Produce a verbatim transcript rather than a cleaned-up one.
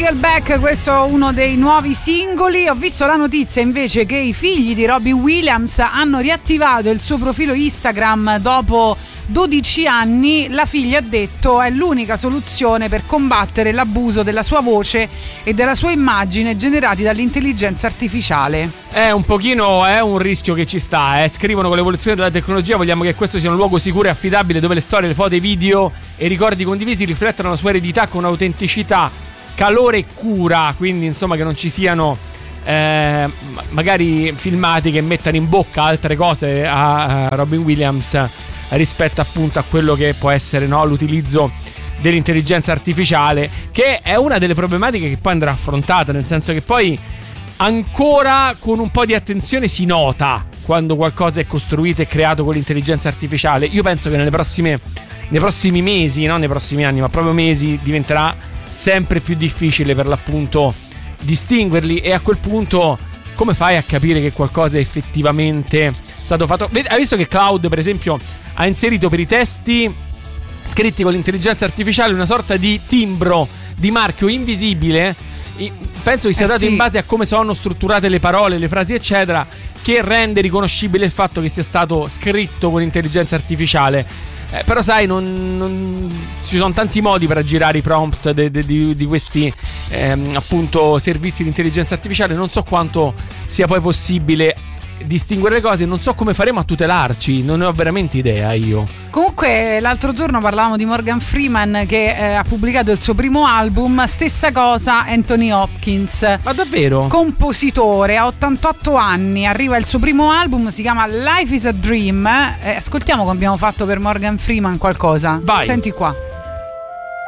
Nickelback, questo è uno dei nuovi singoli. Ho visto la notizia invece che i figli di Robbie Williams hanno riattivato il suo profilo Instagram dopo dodici anni. La figlia ha detto è l'unica soluzione per combattere l'abuso della sua voce e della sua immagine generati dall'intelligenza artificiale. È un pochino è un rischio che ci sta, eh. Scrivono: con l'evoluzione della tecnologia vogliamo che questo sia un luogo sicuro e affidabile dove le storie, le foto, i video e i ricordi condivisi riflettano la sua eredità con autenticità, calore e cura. Quindi insomma che non ci siano eh, magari filmati che mettano in bocca altre cose a, a Robin Williams rispetto appunto a quello che può essere, no, l'utilizzo dell'intelligenza artificiale, che è una delle problematiche che poi andrà affrontata, nel senso che poi ancora con un po' di attenzione si nota quando qualcosa è costruito e creato con l'intelligenza artificiale. Io penso che nelle prossime nei prossimi mesi, non nei prossimi anni, ma proprio mesi, diventerà sempre più difficile per l'appunto distinguerli, e a quel punto come fai a capire che qualcosa è effettivamente stato fatto? Hai visto che Cloud, per esempio, ha inserito per i testi scritti con l'intelligenza artificiale una sorta di timbro di marchio invisibile? Penso che sia eh dato sì. in base a come sono strutturate le parole, le frasi eccetera, che rende riconoscibile il fatto che sia stato scritto con intelligenza artificiale. Eh, però sai, non, non, ci sono tanti modi per aggirare i prompt de, de, di, di questi ehm, appunto servizi di intelligenza artificiale. Non so quanto sia poi possibile distinguere le cose, non so come faremo a tutelarci, non ne ho veramente idea io. Comunque l'altro giorno parlavamo di Morgan Freeman che eh, ha pubblicato il suo primo album, stessa cosa Anthony Hopkins. Ma davvero? Compositore, ha ottantotto anni, arriva il suo primo album, si chiama Life is a Dream. Eh, ascoltiamo come abbiamo fatto per Morgan Freeman qualcosa. Vai. Senti qua.